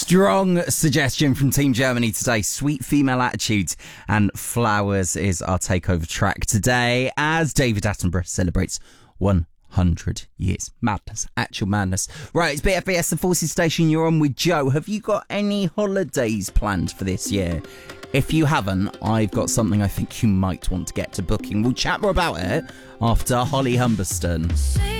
Strong suggestion from Team Germany today. Sweet Female Attitudes and Flowers is our takeover track today as David Attenborough celebrates 100 years. Madness, actual madness. Right, it's BFBS, the Forces Station. You're on with Joe. Have you got any holidays planned for this year? If you haven't, I've got something I think you might want to get to booking. We'll chat more about it after Holly Humberston.